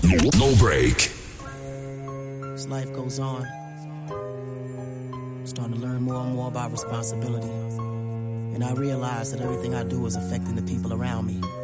No break. As life goes on, I'm starting to learn more and more about responsibility. And I realize that everything I do is affecting the people around me.